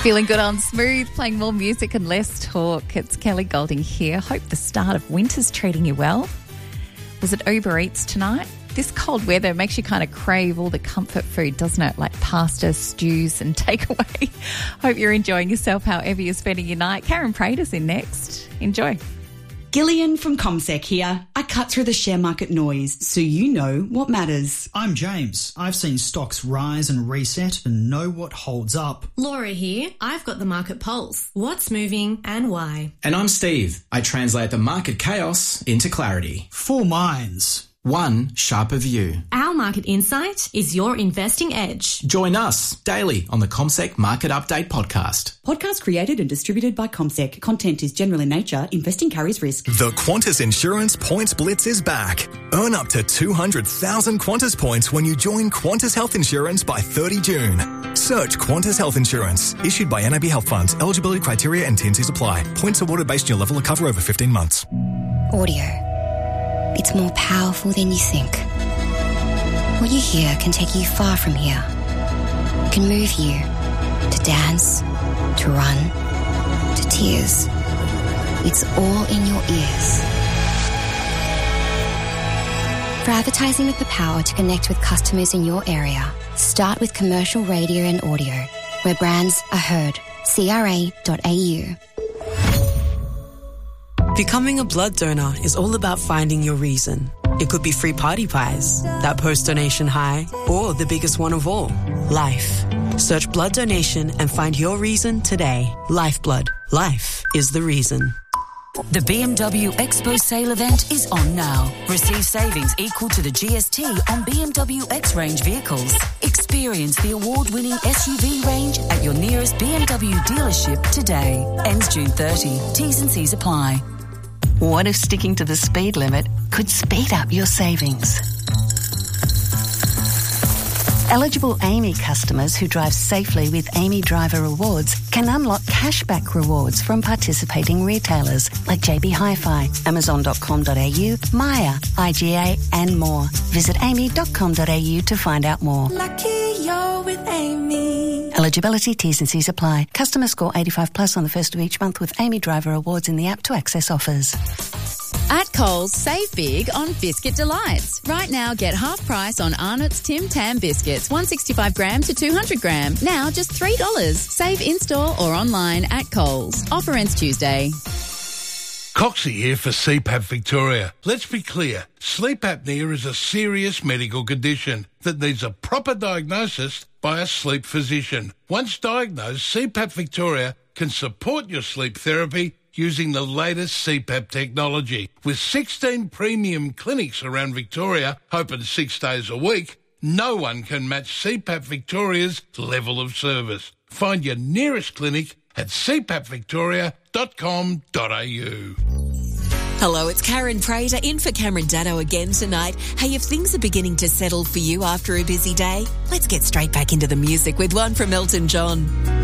Feeling good on Smooth, playing more music and less talk. It's Kelly Golding here. Hope the start of winter's treating you well. Was it Uber Eats tonight? This cold weather makes you kind of crave all the comfort food, doesn't it? Like pasta, stews and takeaway. Hope you're enjoying yourself however you're spending your night. Karen Prater's in next. Enjoy. Gillian from CommSec here. I cut through the share market noise so you know what matters. I'm James. I've seen stocks rise and reset and know what holds up. Laura here. I've got the market pulse. What's moving and why? And I'm Steve. I translate the market chaos into clarity. 4 minds. One sharper view. Our market insight is your investing edge. Join us daily on the CommSec Market Update podcast. Podcast created and distributed by CommSec. Content is general in nature. Investing carries risk. The Qantas Insurance Points Blitz is back. Earn up to 200,000 Qantas points when you join Qantas Health Insurance by 30 June. Search Qantas Health Insurance. Issued by NAB Health Funds. Eligibility criteria and T&Cs apply. Points awarded based on your level of cover over 15 months. Audio. It's more powerful than you think. What you hear can take you far from here. It can move you to dance, to run, to tears. It's all in your ears. For advertising with the power to connect with customers in your area, start with commercial radio and audio, where brands are heard. CRA.au. Becoming a blood donor is all about finding your reason. It could be free party pies, that post-donation high, or the biggest one of all, life. Search blood donation and find your reason today. Lifeblood. Life is the reason. The BMW Expo sale event is on now. Receive savings equal to the GST on BMW X-Range vehicles. Experience the award-winning SUV range at your nearest BMW dealership today. Ends June 30. T's and C's apply. What if sticking to the speed limit could speed up your savings? Eligible AAMI customers who drive safely with AAMI Driver Rewards can unlock cashback rewards from participating retailers like JB Hi-Fi, Amazon.com.au, Maya, IGA and more. Visit aami.com.au to find out more. Lucky you're with AAMI. Eligibility, T's and C's apply. Customer score 85 plus on the first of each month with AAMI Driver Rewards in the app to access offers. At Coles, save big on Biscuit Delights. Right now, get half price on Arnott's Tim Tam biscuits, 165 gram to 200 gram. Now just $3. Save in-store or online at Coles. Offer ends Tuesday. Coxie here for CPAP Victoria. Let's be clear. Sleep apnea is a serious medical condition that needs a proper diagnosis by a sleep physician. Once diagnosed, CPAP Victoria can support your sleep therapy using the latest CPAP technology. With 16 premium clinics around Victoria, open 6 days a week, no one can match CPAP Victoria's level of service. Find your nearest clinic at cpappvictoria.com.au. Hello, it's Karen Prater in for Cameron Daddo again tonight. Hey, if things are beginning to settle for you after a busy day, let's get straight back into the music with one from Elton John.